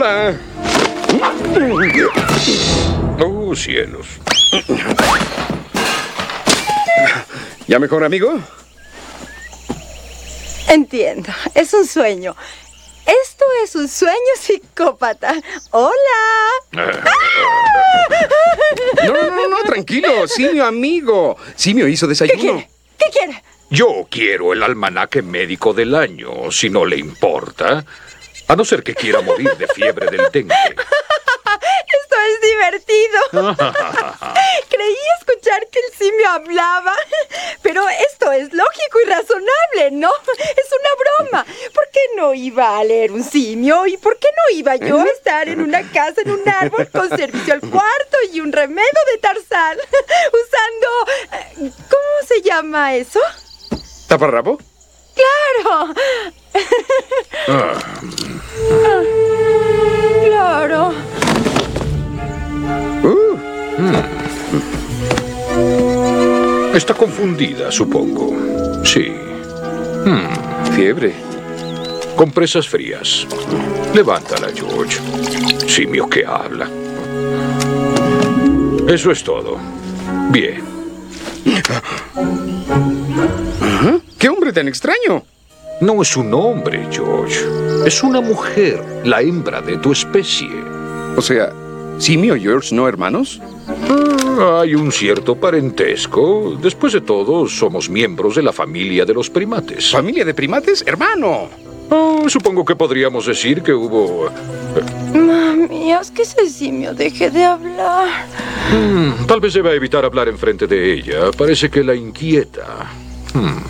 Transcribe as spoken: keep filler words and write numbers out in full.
Hola. Oh, cielos. ¿Ya mejor, amigo? Entiendo, es un sueño. Esto es un sueño psicópata. ¡Hola! No, no, no, no, tranquilo. Simio, amigo. Simio hizo desayuno. ¿Qué quiere? ¿Qué quiere? Yo quiero el almanaque médico del año, si no le importa. A no ser que quiera morir de fiebre del dengue. Esto es divertido. Creí escuchar que el simio hablaba. Pero esto es lógico y razonable, ¿no? Es una broma. ¿Por qué no iba a leer un simio? ¿Y por qué no iba yo a estar en una casa, en un árbol, con servicio al cuarto y un remedo de Tarzán? Usando... ¿Cómo se llama eso? ¿Taparrabo? ¡Claro! Ah. ¡Claro! Uh. Está confundida, supongo. Sí. Hmm. Fiebre. Compresas frías. Levántala, George. Simio que habla. Eso es todo. Bien. ¿Ah? ¿Qué hombre tan extraño? No es un hombre, George. Es una mujer, la hembra de tu especie. O sea, ¿Simio y George no hermanos? Ah, hay un cierto parentesco. Después de todo, somos miembros de la familia de los primates. ¿Familia de primates? ¡Hermano! Ah, supongo que podríamos decir que hubo... Mami, haz que ese simio deje de hablar. Hmm, tal vez deba evitar hablar enfrente de ella. Parece que la inquieta. Hmm.